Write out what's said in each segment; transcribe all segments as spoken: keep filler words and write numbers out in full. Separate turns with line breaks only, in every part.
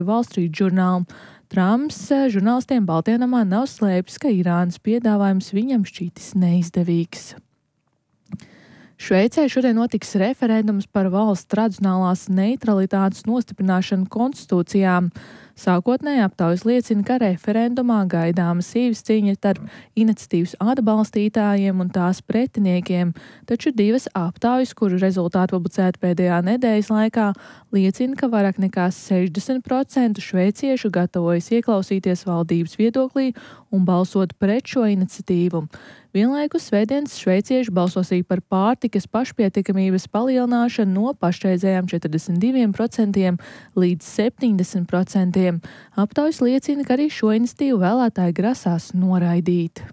Wall Street Journal. Trumps žurnālistiem Baltijā nav slēpis, ka Irānas piedāvājums viņam šķītis neizdevīgs. Šveicē šodien notiks referendums par valsts tradicionālās neutralitātes nostiprināšanu konstitūcijām. Sākotnēji aptaujas liecina, ka referendumā gaidāma sīvas cīņa starp iniciatīvas atbalstītājiem un tās pretiniekiem, taču divas aptaujas, kuru rezultāti publicēti pēdējā nedēļas laikā, liecina, ka vairāk nekā sešdesmit procenti šveiciešu gatavojas ieklausīties valdības viedoklī un balsot pret šo iniciatīvu. Vienlaikus svētdienas šveicieši balsos arī par pārtikas pašpietiekamības palielināšanu no pašreizējām četrdesmit diviem procentiem līdz septiņdesmit procentiem. Aptaujas liecina, ka arī šo iniciatīvu vēlētāji grasās noraidīt.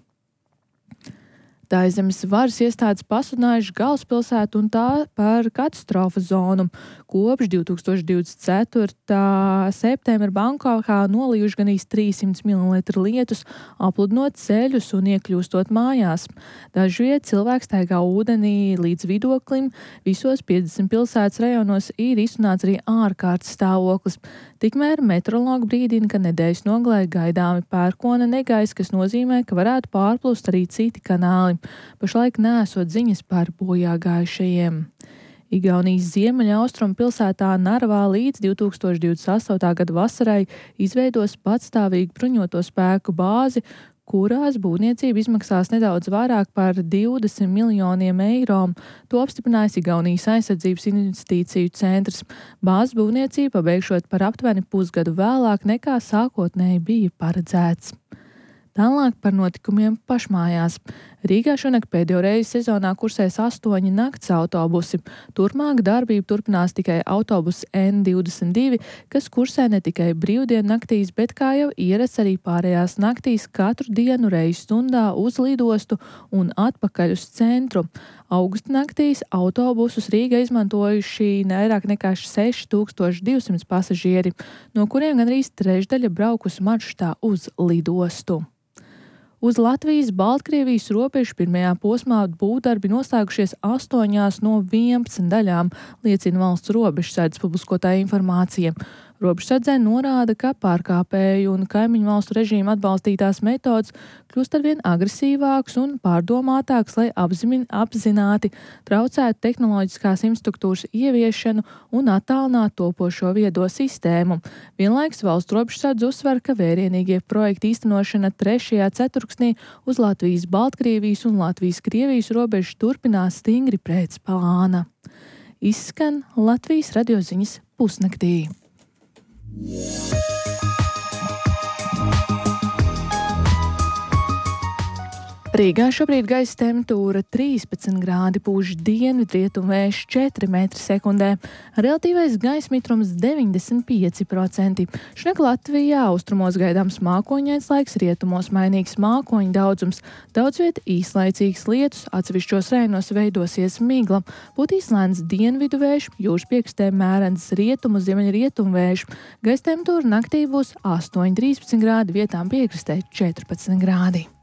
Taizemes varas iestādes pasludinājuši galvaspilsētu un tā par katastrofu zonu. Kopš divi tūkstoši divdesmit ceturtā septembra Bankokā nolījuši gan trīssimti mililitru lietus, apludinot ceļus un iekļūstot mājās. Dažviet cilvēks staigā ūdenī līdz vidoklim, visos piecdesmit pilsētas rajonos ir izsludināts arī ārkārtas stāvoklis. Tikmēr meteorologi brīdina, ka nedēļas nogalē gaidāmi pērkona negaiss, kas nozīmē, ka varētu pārplūst arī citi kanāli. Pašlaik neesot ziņas par bojāgājušajiem. Igaunijas ziemeļaustrumu pilsētā Narvā līdz divi tūkstoši divdesmit astotā gada vasarai izveidos patstāvīgu bruņoto spēku bāzi, kurās būvniecība izmaksās nedaudz vairāk par divdesmit miljoniem eiro. To apstiprinājis Igaunijas aizsardzības investīciju centrs. Bāzes būvniecība pabeigšot par aptuveni pusgadu vēlāk nekā sākotnēji bija paredzēts. Tālāk par notikumiem pašmājās. Rīgā šonakt pēdējo reizi sezonā kursēs astoņi nakts autobusi. Turpmāk darbību turpinās tikai autobus N divdesmit divi, kas kursē ne tikai brīvdienu naktīs, bet kā jau ierasts arī pārējās naktīs katru dienu reizi stundā uz lidostu un atpakaļ uz centru. Augusta naktīs autobusus Rīgā izmantojuši vairāk nekā seši tūkstoši divsimt pasažieri, no kuriem gandrīz trešdaļa braukusi maršrutā uz lidostu. Uz Latvijas-Baltkrievijas robežu pirmajā posmā būvdarbi noslēgušies astoņās no vienpadsmit daļām, liecina valsts robežsardzes publiskotā informācija. Robežsardzē norāda, ka pārkāpēju un kaimiņu valstu režīmu atbalstītās metodas kļūst arvien agresīvākas un pārdomātākas, lai apzimin, apzināti traucētu tehnoloģiskās infrastruktūras ieviešanu un attālinātu topošo viedo sistēmu. Vienlaikus valsts robežsardze uzsver, ka vērienīgie projekti īstenošana trešajā ceturksnī uz Latvijas-Baltkrievijas un Latvijas-Krievijas robežu turpinās stingri pēc plāna. Izskan Latvijas radioziņas pusnaktī. Rīgā šobrīd gaisa temperatūra trīspadsmit grādi, pūš dienvidrietumu vējš četri metri sekundē, relatīvais gaisa mitrums deviņdesmit pieci procenti. Šonakt Latvijā austrumos gaidāms mākoņains laiks, rietumos mainīgs mākoņu daudzums, daudzviet īslaicīgs lietus, atsevišķos rajonos veidosies migla, pūtīs lēns dienvidu vējš, jūras piekstē mērens rietumu ziemeļrietumu vējš. Gaisa temperatūra naktī būs astoņi trīspadsmit grādi, vietām piekrastē četrpadsmit grādi.